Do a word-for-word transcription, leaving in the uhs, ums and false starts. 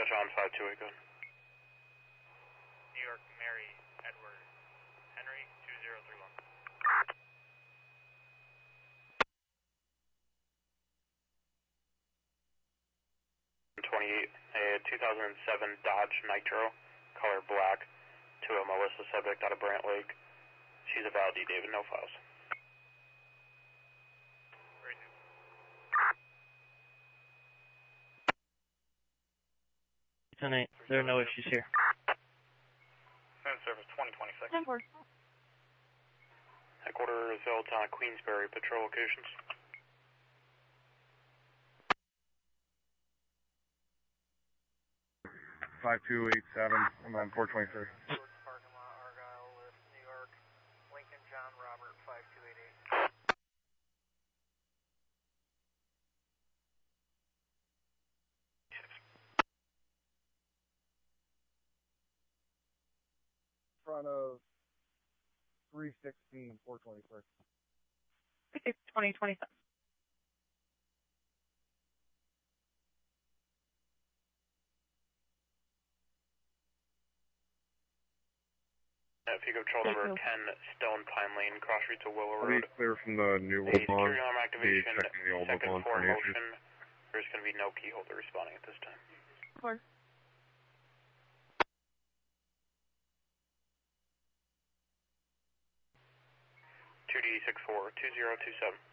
John five two eight, go ahead. New York, Mary, Edward, Henry, two zero three one. twenty-eight, a two thousand seven Dodge Nitro, color black, to a Melissa subject out of Brant Lake. She's a valid D, David, no files. ten eight, there are no issues here. Phone service twenty twenty-six. ten four. Headquarters is on Queensbury, patrol locations. five two eight seven, I'm on four twenty-three. Parking lot, Argyle, with New York, Lincoln, John, Robert, five two eight eight. Front of three sixteen, four twenty-three. twenty twenty-seven. If you go patrol number ten, Stone Pine Lane, cross street to Willow Are Road. you clear from the new The old bond? security alarm activation, checking the old second bond floor for any issues? motion. There's going to be no key holder responding at this time. Four. two D six four two zero two seven.